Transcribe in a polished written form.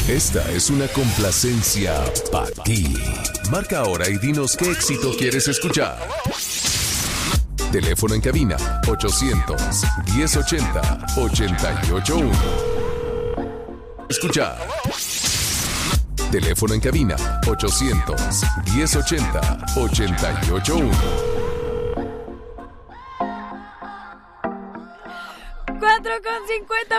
Esta es una complacencia para ti. Marca ahora y dinos qué éxito quieres escuchar. Teléfono en cabina 800-1080-881. Escuchar. Teléfono en cabina 800-1080-881. 4:50